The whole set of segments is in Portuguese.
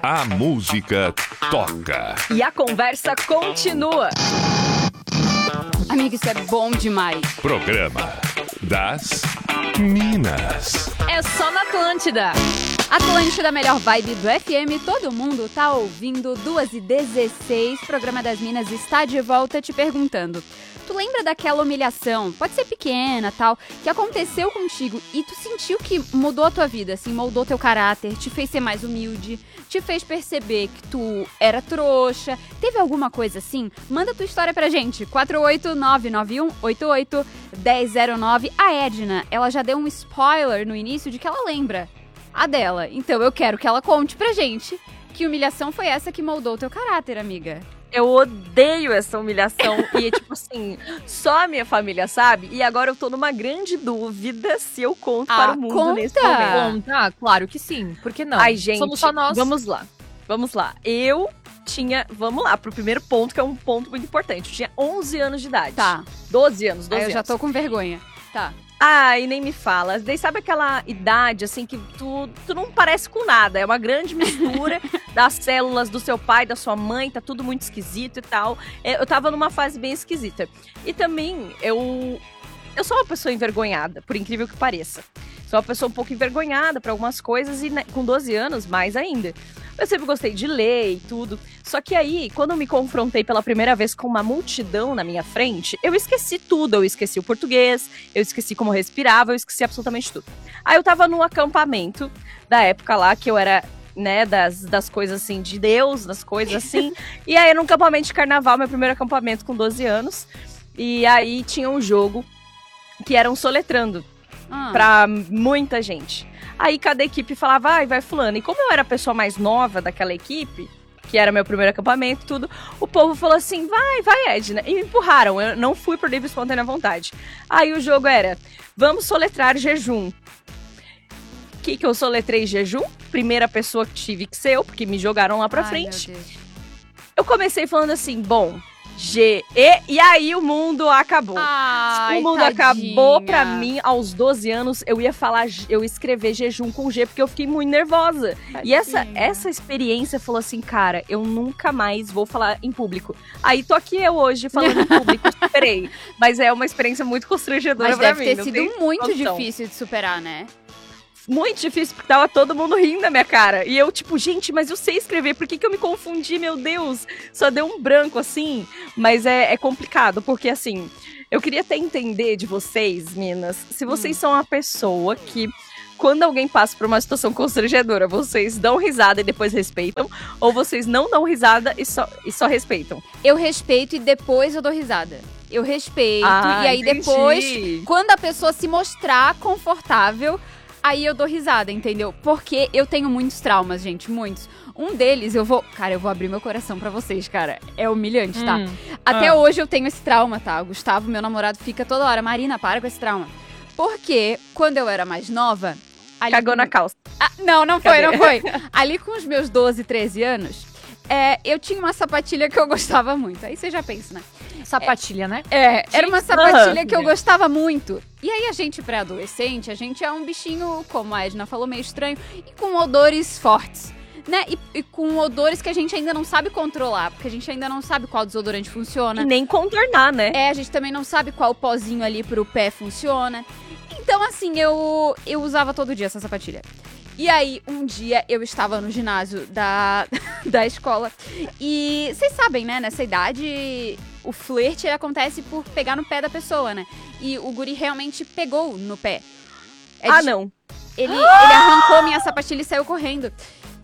A música toca. E a conversa continua. Amiga, isso é bom demais. Programa das Minas. É só na Atlântida. Atlântida, melhor vibe do FM. Todo mundo tá ouvindo. 2h16. Programa das Minas está de volta te perguntando. Tu lembra daquela humilhação, pode ser pequena, tal, que aconteceu contigo e tu sentiu que mudou a tua vida, assim, moldou teu caráter, te fez ser mais humilde, te fez perceber que tu era trouxa? Teve alguma coisa assim? Manda tua história pra gente, 48991881009. A Edna, ela já deu um spoiler no início de que ela lembra a dela, então eu quero que ela conte pra gente que humilhação foi essa que moldou teu caráter, amiga. Eu odeio essa humilhação e, tipo assim, só a minha família sabe. E agora eu tô numa grande dúvida se eu conto para o mundo conta. nesse momento. Conta, claro que sim. Por que não? Ai, gente, somos só nós. Vamos lá. Eu tinha, vamos lá, pro primeiro ponto, que é um ponto muito importante. Eu tinha 11 anos de idade. Tá. 12 anos. Aí eu já tô com vergonha. Tá. Ai, nem me fala. Daí sabe aquela idade, assim, que tu não parece com nada. É uma grande mistura das células do seu pai, da sua mãe, tá tudo muito esquisito e tal. Eu tava numa fase bem esquisita. E também, eu sou uma pessoa envergonhada, por incrível que pareça. Sou uma pessoa um pouco envergonhada pra algumas coisas e, né, com 12 anos, mais ainda. Eu sempre gostei de ler e tudo. Só que aí, quando eu me confrontei pela primeira vez com uma multidão na minha frente, eu esqueci tudo. Eu esqueci o português, eu esqueci como eu respirava, eu esqueci absolutamente tudo. Aí eu tava num acampamento da época lá, que eu era, né, das coisas assim, de Deus, das coisas assim. E aí era um acampamento de carnaval, meu primeiro acampamento com 12 anos. E aí tinha um jogo que era um soletrando. Pra muita gente. Aí cada equipe falava, vai fulano. E como eu era a pessoa mais nova daquela equipe, que era meu primeiro acampamento e tudo, o povo falou assim, vai Edna. E me empurraram, eu não fui por livre e espontânea vontade. Aí o jogo era, vamos soletrar jejum. O que eu soletrei jejum? Primeira pessoa que tive que ser eu, porque me jogaram lá pra frente. Eu comecei falando assim, bom, e aí o mundo acabou. Ai, o mundo tadinha. acabou pra mim aos 12 anos. Eu ia escrever jejum com G, porque eu fiquei muito nervosa. Tadinha. E essa experiência falou assim, cara, eu nunca mais vou falar em público. Aí tô aqui eu hoje falando em público, superei. Mas é uma experiência muito constrangedora pra mim. Mas deve ter sido muito noção. difícil de superar, né? Muito difícil, porque tava todo mundo rindo da minha cara. E eu, tipo, gente, mas eu sei escrever, por que eu me confundi, meu Deus? Só deu um branco, assim. Mas é complicado, porque, assim, eu queria até entender de vocês, minas, se vocês são uma pessoa que, quando alguém passa por uma situação constrangedora, vocês dão risada e depois respeitam, ou vocês não dão risada e só respeitam? Eu respeito e depois eu dou risada. Eu respeito, e aí entendi. depois, quando a pessoa se mostrar confortável, aí eu dou risada, entendeu? Porque eu tenho muitos traumas, gente, muitos. Um deles, eu vou abrir meu coração pra vocês, cara. É humilhante, tá? Até hoje eu tenho esse trauma, tá? O Gustavo, meu namorado, fica toda hora, Marina, para com esse trauma. Porque, quando eu era mais nova... Cagou na calça. Não foi. Ali com os meus 12, 13 anos, eu tinha uma sapatilha que eu gostava muito. Aí você já pensa, né? Sapatilha, né? Era uma sapatilha que eu gostava muito. E aí a gente, pré-adolescente, a gente é um bichinho, como a Edna falou, meio estranho, e com odores fortes, né? E com odores que a gente ainda não sabe controlar, porque a gente ainda não sabe qual desodorante funciona. E nem contornar, né? A gente também não sabe qual pozinho ali pro pé funciona. Então, assim, eu usava todo dia essa sapatilha. E aí, um dia, eu estava no ginásio da escola. E vocês sabem, né? Nessa idade, o flerte acontece por pegar no pé da pessoa, né? E o guri realmente pegou no pé. Não. Ele arrancou minha sapatilha e saiu correndo.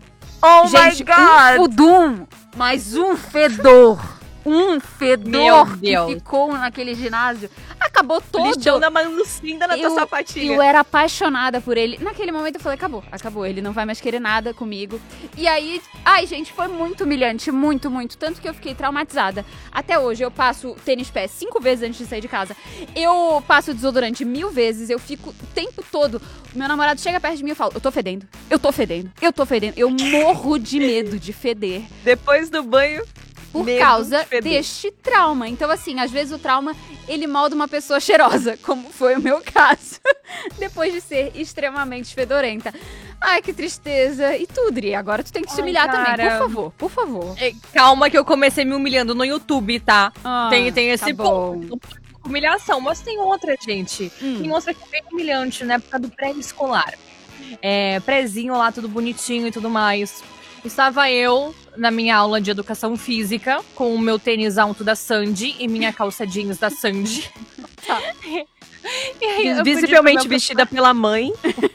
Oh Gente, my God! um fudum, mas um fedor. Um fedor Meu Deus. que ficou naquele ginásio. Acabou todo. Lixão da Malucinda na tua sapatilha. Eu era apaixonada por ele. Naquele momento eu falei, acabou. Ele não vai mais querer nada comigo. E aí, gente, foi muito humilhante. Muito, muito. Tanto que eu fiquei traumatizada. Até hoje eu passo tênis pé 5 vezes antes de sair de casa. Eu passo desodorante 1000 vezes. Eu fico o tempo todo. Meu namorado chega perto de mim e fala, eu tô fedendo. Eu morro de medo de feder. Depois do banho... por Medo causa de feder. deste trauma. Então, assim, às vezes o trauma, ele molda uma pessoa cheirosa, como foi o meu caso, depois de ser extremamente fedorenta. Ai, que tristeza. E tu, Dri, agora tu tem que se Ai, humilhar também, por cara. favor, por favor. Calma que eu comecei me humilhando no YouTube, tá? Ah, Tem esse tá ponto. bom. Humilhação, mas tem outra, gente. Tem outra que é bem humilhante, na época do pré-escolar. Prézinho lá, tudo bonitinho e tudo mais. Estava eu na minha aula de educação física, com o meu tênis alto da Sandy e minha calça jeans da Sandy. Tá. E aí, eu Visivelmente pedi pro meu vestida pela mãe.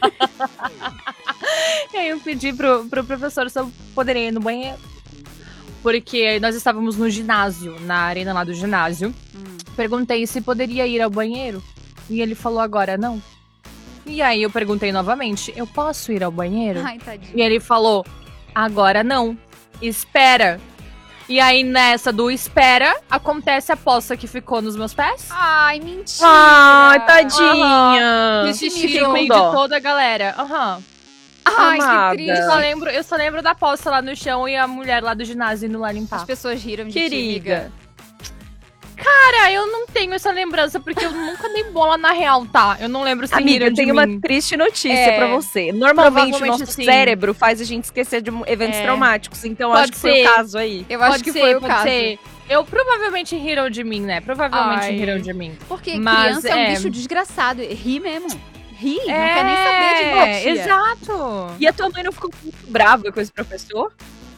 E aí eu pedi pro professor se eu poderia ir no banheiro. Porque nós estávamos no ginásio, na arena lá do ginásio. Perguntei se poderia ir ao banheiro. E ele falou agora não. E aí eu perguntei novamente, eu posso ir ao banheiro? Ai, tadinho. E ele falou, agora não. Espera. E aí nessa do espera, acontece a poça que ficou nos meus pés. Ai, mentira. Ai, tadinha. Me Fiquei xixi no com meio dó. de toda a galera. Aham. Ai, Amada. que triste. Eu só lembro da poça lá no chão e a mulher lá do ginásio indo lá limpar. As pessoas riram de Querida. ti, amiga. Cara, eu não tenho essa lembrança, porque eu nunca dei bola na real, tá? Eu não lembro se Amiga, riram eu de tenho mim. uma triste notícia É. pra você. Normalmente o Provavelmente nosso sim. cérebro faz a gente esquecer de eventos É. traumáticos. Então Pode acho que foi ser. o caso aí. Eu acho Pode que ser, foi o pode caso. ser. Eu provavelmente riram de mim, né? Provavelmente Ai. riram de mim. Porque Mas, criança é um é. bicho desgraçado. Ri mesmo. Ri, não quer nem saber de empatia. Exato. E a tua mãe não ficou muito brava com esse professor?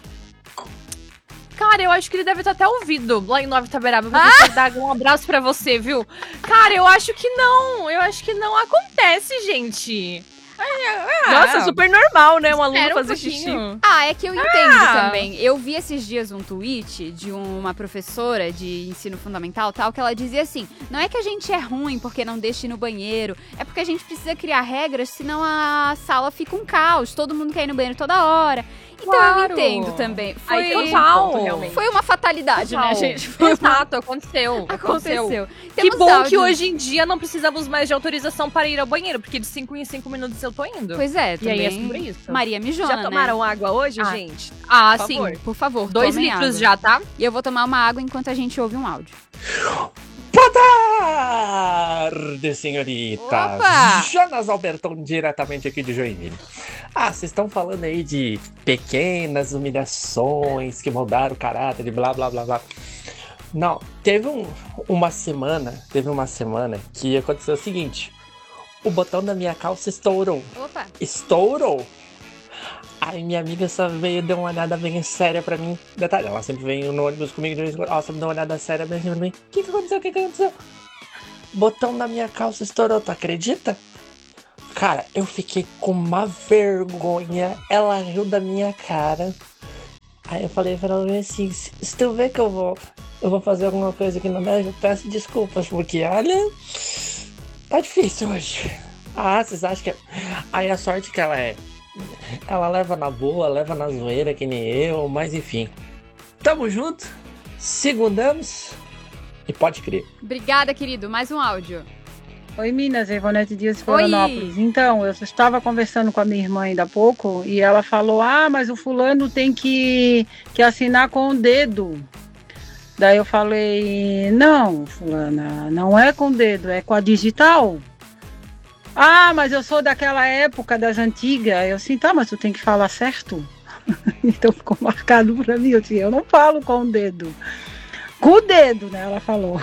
Cara, eu acho que ele deve estar até ouvido lá em Nova Itaberaba. Professor Daga, um abraço pra você, viu? Cara, eu acho que não. Eu acho que não acontece, gente. Nossa, super normal, né? Um aluno Espera um fazer xixi. pouquinho. Ah, é que eu entendo também. Eu vi esses dias um tweet de uma professora de ensino fundamental, tal, que ela dizia assim, não é que a gente é ruim porque não deixa ir no banheiro, é porque a gente precisa criar regras, senão a sala fica um caos, todo mundo quer ir no banheiro toda hora. Então Claro. eu entendo também. Aí tem um Total. ponto, realmente. Foi uma fatalidade, né, Total. gente? Foi Exato, aconteceu. Aconteceu. Que Temos bom que áudios. hoje em dia não precisamos mais de autorização para ir ao banheiro, porque de 5 em 5 minutos eu tô indo. Pois é, E também. aí é sobre isso. Maria Mijona, Já né? tomaram água hoje, Ah. gente? Ah, Por sim. favor. Por favor, 2 tomem litros água. já, tá? E eu vou tomar uma água enquanto a gente ouve um áudio. Boa tarde, senhoritas! Opa! Jonas Alberton, diretamente aqui de Joinville. Vocês estão falando aí de pequenas humilhações que moldaram o caráter de blá blá blá blá. Não, teve uma semana que aconteceu o seguinte: o botão da minha calça estourou. Opa! Estourou! Aí minha amiga só veio dar uma olhada bem séria pra mim. Detalhe, ela sempre vem no ônibus comigo, ela sempre dá uma olhada séria bem pra mim. O que aconteceu? O que aconteceu? Botão da minha calça estourou, tu acredita? Cara, eu fiquei com uma vergonha. Ela riu da minha cara. Aí eu falei pra ela assim, se tu vê que eu vou fazer alguma coisa que não deve, eu peço desculpas, porque olha, tá difícil hoje. Vocês acham que... Aí a sorte que ela leva na boa, leva na zoeira, que nem eu, mas enfim. Tamo junto, segundamos e pode crer. Obrigada, querido. Mais um áudio. Oi, Minas, Ivonete Dias de Florianópolis. Então, eu estava conversando com a minha irmã ainda há pouco e ela falou, mas o fulano tem que assinar com o dedo. Daí eu falei, não, fulana, não é com o dedo, é com a digital. Mas eu sou daquela época das antigas. Eu assim, tá, mas tu tem que falar certo. Então ficou marcado pra mim. Eu disse, eu não falo com o dedo. Com o dedo, né? Ela falou.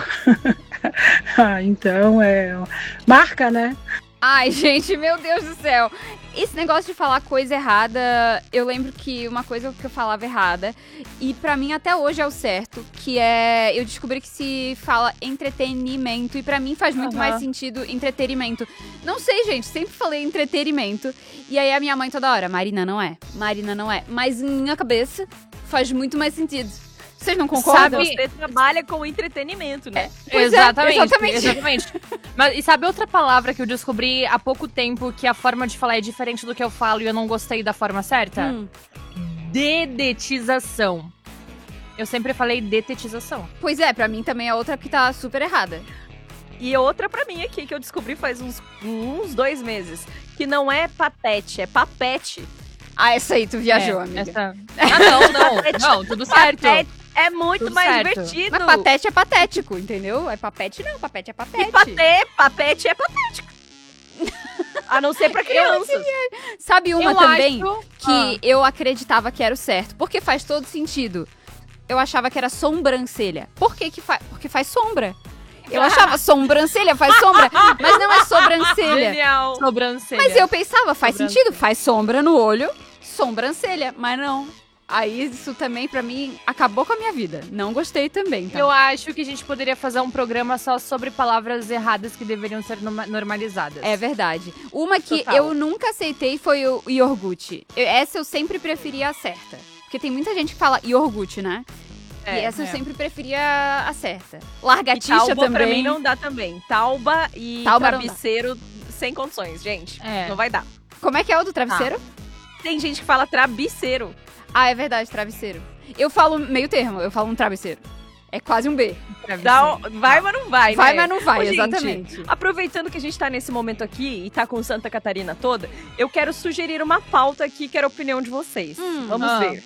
Então marca, né? Ai, gente, meu Deus do céu. Esse negócio de falar coisa errada, eu lembro que uma coisa que eu falava errada, e pra mim até hoje é o certo, que é, eu descobri que se fala entretenimento, e pra mim faz muito mais sentido entretenimento. Não sei, gente, sempre falei entretenimento, e aí a minha mãe toda hora, Marina não é, mas em minha cabeça faz muito mais sentido. Vocês não concordam? Você trabalha com entretenimento, né? Pois é, exatamente. Mas e sabe outra palavra que eu descobri há pouco tempo que a forma de falar é diferente do que eu falo e eu não gostei da forma certa? Dedetização. Eu sempre falei detetização. Pois é, pra mim também é outra que tá super errada. E outra pra mim aqui, que eu descobri faz uns 2 meses, que não é patete, é papete. Essa aí tu viajou, amiga. Não, tudo certo. É muito Tudo mais certo. divertido. Mas patete é patético, entendeu? É papete não, papete é papete. E papete é patético. A não ser pra crianças. Sabe uma Eu também acho- que eu acreditava que era o certo? Porque faz todo sentido. Eu achava que era sobrancelha. Por que Porque faz sombra. Eu achava sobrancelha faz sombra, mas não é sobrancelha. Genial. Sobrancelha. Mas eu pensava, faz Sobrancelha. sentido, faz sombra no olho, sobrancelha, mas não. Aí isso também, pra mim, acabou com a minha vida. Não gostei também, tá? Eu acho que a gente poderia fazer um programa só sobre palavras erradas que deveriam ser normalizadas. É verdade. Uma que Total. eu nunca aceitei foi o iogurte. Essa eu sempre preferia a certa. Porque tem muita gente que fala iogurte, né? E essa eu sempre preferia a certa. E Largatixa tauba também. pra mim não dá também. Tauba e Tauba não dá. travesseiro sem condições, gente. É. Não vai dar. Como é que é o do travesseiro? Tem gente que fala travesseiro. Ah, é verdade, travesseiro. Eu falo meio termo, eu falo um travesseiro. É quase um B. Vai, mas não vai, Vai, né? mas não vai, Ô, gente, exatamente. Aproveitando que a gente tá nesse momento aqui e tá com Santa Catarina toda, eu quero sugerir uma pauta aqui, que era a opinião de vocês. Vamos ver.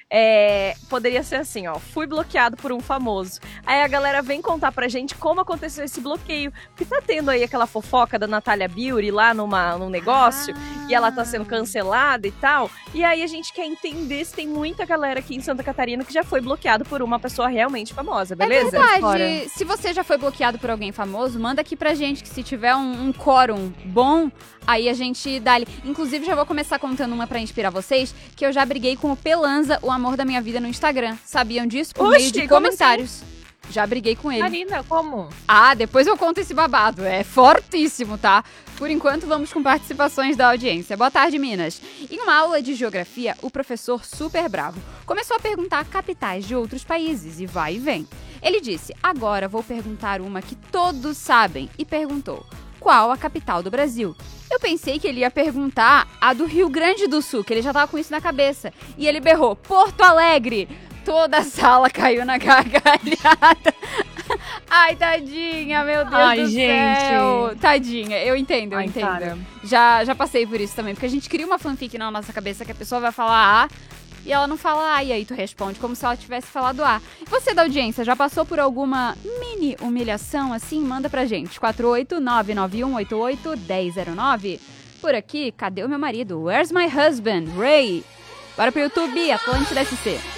Poderia ser assim, ó. Fui bloqueado por um famoso. Aí a galera vem contar pra gente como aconteceu esse bloqueio. Porque tá tendo aí aquela fofoca da Natália Beauty lá num negócio. E ela tá sendo cancelada e tal. E aí a gente quer entender se tem muita galera aqui em Santa Catarina que já foi bloqueado por uma pessoa realmente famosa, beleza? É verdade. Se você já foi bloqueado por alguém famoso, manda aqui pra gente, que se tiver um quórum bom, aí a gente dá ali. Inclusive, já vou começar contando uma pra inspirar vocês, que eu já briguei com o Pelanza, o amor da minha vida, no Instagram. Sabiam disso? Por meio de como comentários. Já briguei com ele. Marina, como? Ah, depois eu conto esse babado. É fortíssimo, tá? Por enquanto, vamos com participações da audiência. Boa tarde, Minas. Em uma aula de geografia, o professor, super bravo, começou a perguntar capitais de outros países, e vai e vem. Ele disse, agora vou perguntar uma que todos sabem, e perguntou, qual a capital do Brasil? Eu pensei que ele ia perguntar a do Rio Grande do Sul, que ele já tava com isso na cabeça. E ele berrou, Porto Alegre! Toda a sala caiu na gargalhada. Ai, tadinha, meu Deus Ai, do gente. céu. Tadinha, eu entendo. Ai, cara. Já passei por isso também, porque a gente cria uma fanfic na nossa cabeça que a pessoa vai falar A e ela não fala A, e aí tu responde como se ela tivesse falado A. Você da audiência, já passou por alguma mini humilhação assim? Manda pra gente, 48991881009. Por aqui, cadê o meu marido? Where's my husband? Ray. Bora pro YouTube, Atlântida SC.